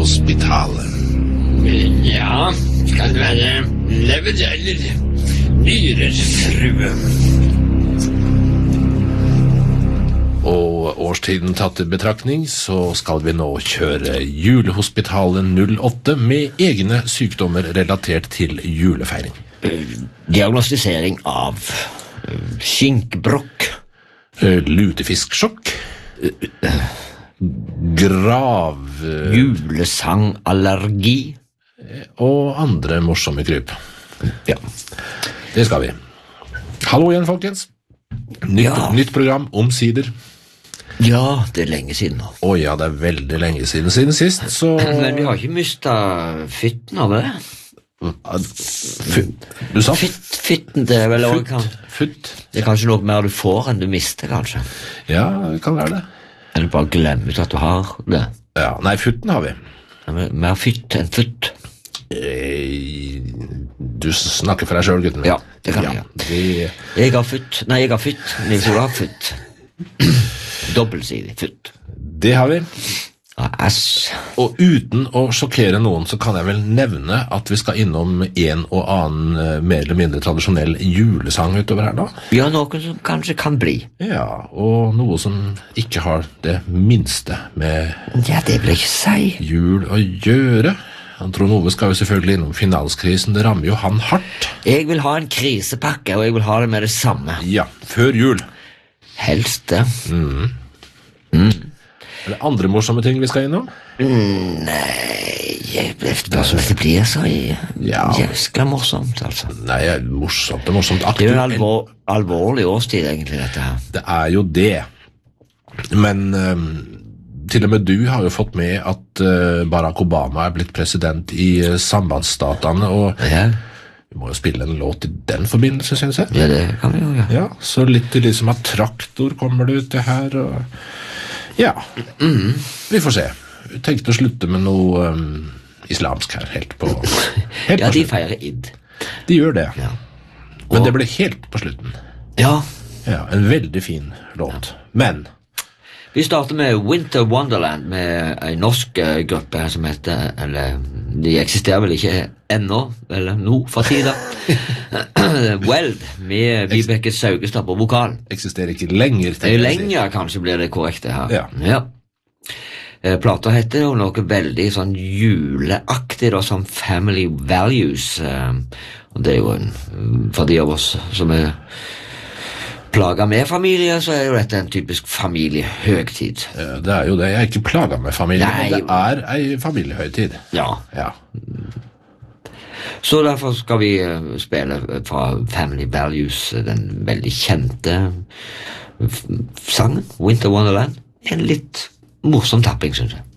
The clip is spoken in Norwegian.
Julehospitalet. Ja, skal det være lever eller nyrer, frue? Og årstiden tatt i betraktning, så skal vi nå kjøre Julehospitalet 08 med egne sykdommer relatert til julefeiring. Diagnostisering av skinkbrokk. Lutefisksjokk. Julesangallergi. Og andre morsomme kryp. Ja. Det skal vi. Hallo igjen, folkens. Nytt program, omsider. Ja, det lenge siden nå. Ja, det veldig lenge siden sist, så... Men vi har ikke mistet fytten av det. Du sa? Fytten, det vel også Fytt. Det kanskje noe mer du får enn du mister, kanskje. Ja, det kan være det. Eller bare glemme ut at du har det. Ja, nei, fytten har vi. Mer fytt enn fytt. Du snakker for deg selv, gutten min. Ja, det kan jeg. Jeg har fytt. Nei, jeg har fytt. Nils Olav har fytt. Dobbeltsidig fytt. Det har vi. Æsj. Og uten å sjokkere noen, så kan jeg vel nevne at vi skal innom en og annen mer eller mindre tradisjonell julesang utover her da. Ja, noe som kanskje kan bli. Ja, og noe som ikke har det minste med Ja, det vil jeg ikke si. Jul å gjøre. Trond Ove skal jo selvfølgelig innom finanskrisen, det rammer jo han hardt. Jeg vil ha en krisepakke, og jeg vil ha det med det samme. Ja, før jul. Helst det. Er det andre morsomme ting vi skal innom? Nei, det blir så jæskla morsomt, altså. Nei, morsomt og morsomt. Det er jo en alvorlig årstid, egentlig, dette her. Det er jo det. Men til og med du har jo fått med at Barack Obama er blitt president i sambandsstatene, og vi må jo spille en låt i den forbindelse, synes jeg. Ja, det kan vi jo, ja. Så litt til liksom at traktor kommer det ut det her, og... Ja, vi får se. Vi tenkte å slutte med noe islamsk her, helt på ja, de feirer Id. De gjør det. Ja. Men det ble helt på slutten. Ja. Ja, en veldig fin låt. Men... Vi starter med Winter Wonderland med en norsk gruppe her som heter, eller de eksisterer vel ikke ennå, eller nå for tida. Weld med Vibeke Saugestad på vokal. Eksisterer ikke lenger. Lenger kanskje blir det korrekte her. Ja. Plata heter jo noe veldig sånn juleaktig da, som Family Values. Og det er jo for de av oss som er plaget med familie, så er jo dette en typisk familiehøgtid. Det er jo det. Jeg er ikke plaget med familie, men det er en familiehøgtid. Ja. Så derfor skal vi spille fra Family Values, den veldig kjente sangen, Winter Wonderland. En litt morsom tapping, synes jeg.